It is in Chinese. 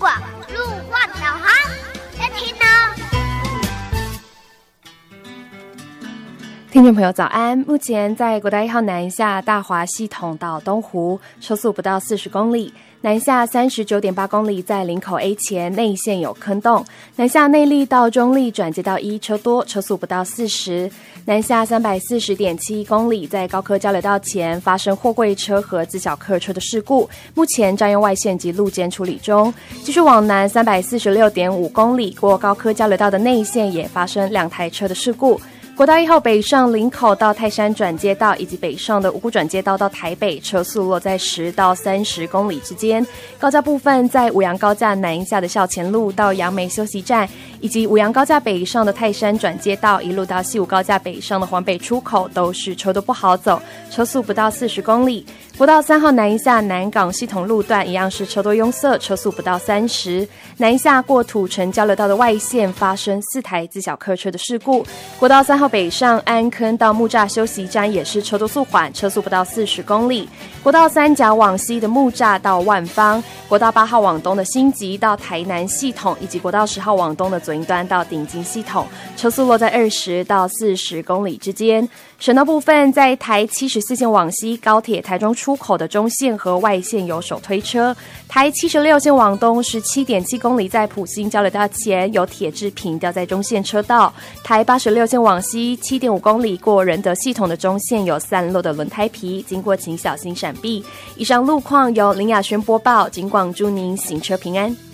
广路况导航，要听哦。 听众朋友早安，目前在国道1号南下大华系统到东湖车速不到40公里，南下39.8公里在林口 A 前内线有坑洞，南下内壢到中壢转接道1车多，车速不到40，南下340.7公里在高科交流道前发生货柜车和自小客车的事故，目前占用外线及路肩处理中。继续往南346.5公里过高科交流道的内线也发生2台车的事故。国道1号北上林口到泰山转接道以及北上的五股转接道到台北，车速落在10到30公里之间。高架部分在五杨高架南下的校前路到杨梅休息站，以及五杨高架北上的泰山转接道一路到西武高架北上的环北出口，都是车都不好走，车速不到40公里。国道3号南下南港系统路段一样是车多拥塞，车速不到30。南下过土城交流道的外线发生4台自小客车的事故。国道3号北上安坑到木栅休息站也是车多速缓，车速不到40公里。国道3甲往西的木栅到万芳，国道8号往东的新集到台南系统，以及国道10号往东的左营端到顶金系统，车速落在20到40公里之间。省道部分在台74线往西高铁台中出口的中线和外线有手推车，台76线往东17.7公里在埔心交流道前有铁制品掉在中线车道，台86线往西7.5公里过仁德系统的中线有散落的轮胎皮，经过请小心闪避。以上路况由林雅轩播报，警广祝您行车平安。